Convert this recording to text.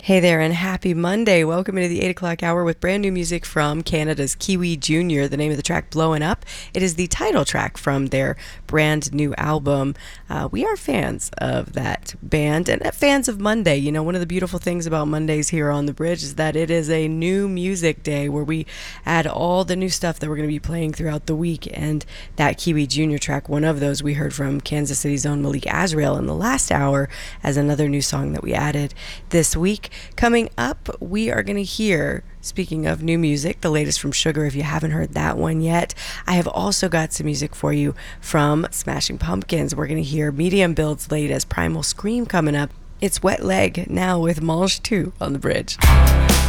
Hey there, and happy Monday. Welcome into the 8 o'clock hour with brand new music from Canada's Kiwi Jr. The name of the track, Blowin' Up. It is the title track from their brand new album. We are fans of that band and fans of Monday. You know, one of the beautiful things about Mondays here on the bridge is that it is a new music day where we add all the new stuff that we're going to be playing throughout the week. And that Kiwi Jr. track, one of those we heard from Kansas City's own Malik Azrael in the last hour as another new song that we added this week. Coming up, we are going to hear, speaking of new music, the latest from Sugar if you haven't heard that one yet. I have also got some music for you from Smashing Pumpkins. We're going to hear Medium Build's latest, Primal Scream, coming up. It's Wet Leg now with Mange 2 on the bridge.